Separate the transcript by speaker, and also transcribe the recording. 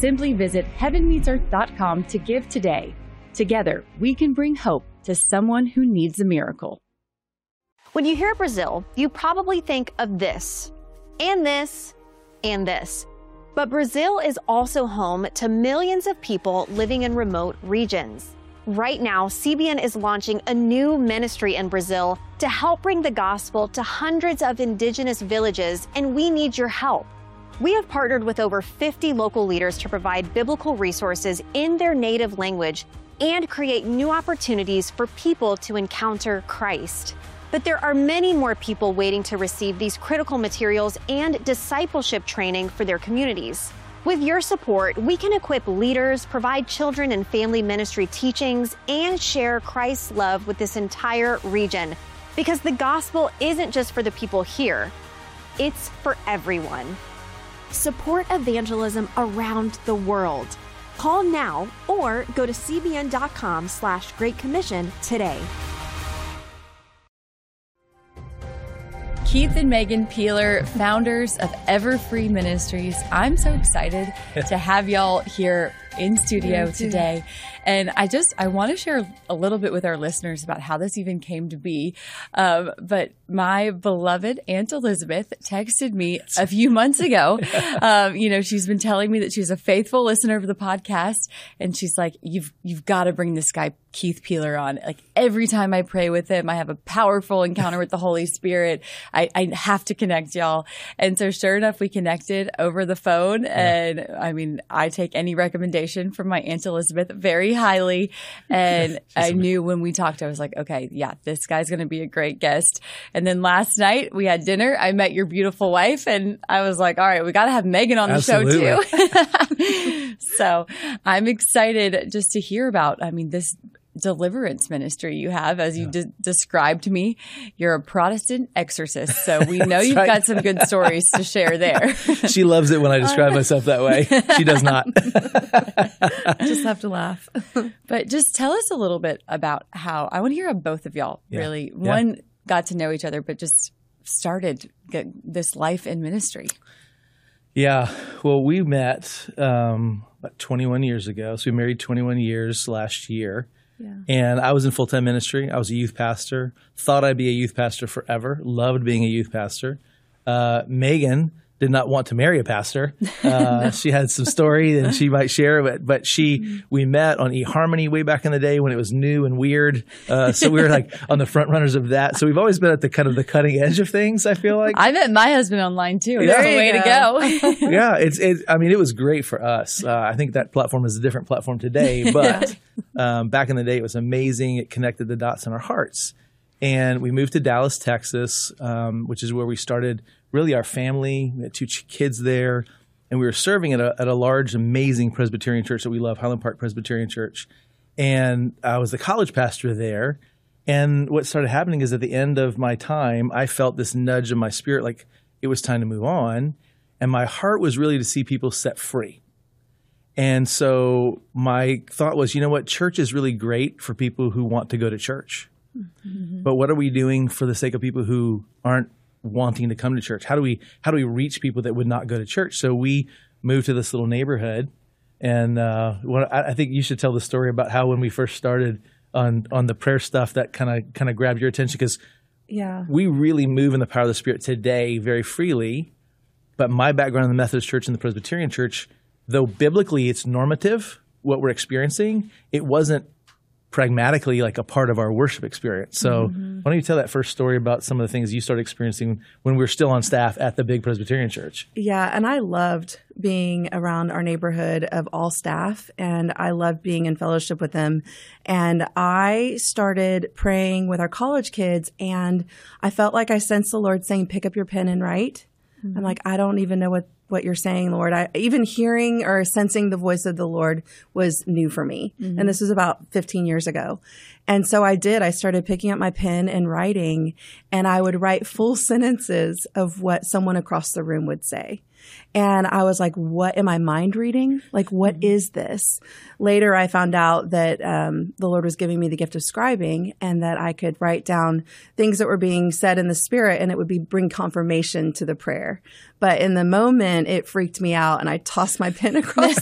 Speaker 1: simply visit heavenmeetsearth.com to give today. Together, we can bring hope to someone who needs a miracle.
Speaker 2: When you hear Brazil, you probably think of this, and this, and this. But Brazil is also home to millions of people living in remote regions. Right now, CBN is launching a new ministry in Brazil to help bring the gospel to hundreds of indigenous villages, and we need your help. We have partnered with over 50 local leaders to provide biblical resources in their native language and create new opportunities for people to encounter Christ. But there are many more people waiting to receive these critical materials and discipleship training for their communities. With your support, we can equip leaders, provide children and family ministry teachings, and share Christ's love with this entire region. Because the gospel isn't just for the people here, it's for everyone.
Speaker 3: Support evangelism around the world. Call now or go to cbn.com/Great Commission today.
Speaker 1: Keith and Megan Peeler, founders of Everfree Ministries. I'm so excited to have y'all here in studio today. And I want to share a little bit with our listeners about how this even came to be. But my beloved Aunt Elizabeth texted me a few months ago. She's been telling me that she's a faithful listener of the podcast. And she's like, you've got to bring this guy, Keith Peeler, on. Like every time I pray with him, I have a powerful encounter with the Holy Spirit. I have to connect y'all. And so sure enough, we connected over the phone. And I mean, I take any recommendation from my Aunt Elizabeth very highly. And I knew when we talked, I was like, okay, yeah, this guy's going to be a great guest. And then last night we had dinner. I met your beautiful wife and I was like, all right, we got to have Megan on the show too. So I'm excited just to hear about, this deliverance ministry you have, as you described to me. You're a Protestant exorcist, so we know you've got some good stories to share there.
Speaker 4: She loves it when I describe myself that way. She does not.
Speaker 1: Just have to laugh. But just tell us a little bit about how, I want to hear how both of y'all really, one, got to know each other, but just started this life in ministry.
Speaker 4: Yeah. Well, we met about 21 years ago. So we married 21 years last year. Yeah. And I was in full-time ministry. I was a youth pastor. Thought I'd be a youth pastor forever. Loved being a youth pastor. Megan did not want to marry a pastor. She had some story and she might share it, but we met on eHarmony way back in the day when it was new and weird. So we were like on the front runners of that. So we've always been at the kind of the cutting edge of things, I feel like.
Speaker 1: I met my husband online too. That's the way to go.
Speaker 4: Yeah. It was great for us. I think that platform is a different platform today, but back in the day it was amazing. It connected the dots in our hearts. And we moved to Dallas, Texas, which is where we started really our family. We had 2 kids there, and we were serving at a large, amazing Presbyterian church that we love, Highland Park Presbyterian Church. And I was the college pastor there. And what started happening is at the end of my time, I felt this nudge in my spirit, like it was time to move on. And my heart was really to see people set free. And so my thought was, you know what? Church is really great for people who want to go to church. Mm-hmm. But what are we doing for the sake of people who aren't wanting to come to church? How do we reach people that would not go to church? So we moved to this little neighborhood, and I think you should tell the story about how when we first started on the prayer stuff that kind of grabbed your attention, because we really move in the power of the Spirit today very freely. But my background in the Methodist Church and the Presbyterian Church, though biblically it's normative, what we're experiencing, it wasn't pragmatically like a part of our worship experience. So why don't you tell that first story about some of the things you started experiencing when we were still on staff at the big Presbyterian Church?
Speaker 5: Yeah, and I loved being around our neighborhood of all staff, and I loved being in fellowship with them. And I started praying with our college kids, and I felt like I sensed the Lord saying, pick up your pen and write. Mm-hmm. I'm like, I don't even know what you're saying, Lord. Even hearing or sensing the voice of the Lord was new for me. Mm-hmm. And this was about 15 years ago. And so I did. I started picking up my pen and writing, and I would write full sentences of what someone across the room would say. And I was like, what am I mind reading? Like, what is this? Later, I found out that the Lord was giving me the gift of scribing, and that I could write down things that were being said in the Spirit, and it would bring confirmation to the prayer. But in the moment, it freaked me out, and I tossed my pen across